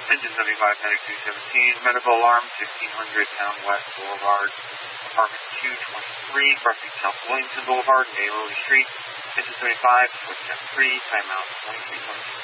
Engine 75, Medic 217, medical alarm, 1500 Town West Boulevard, apartment 223, crossing South Williamson Boulevard, Waverly Street. Engine 75, footstep 3, timeout 2320.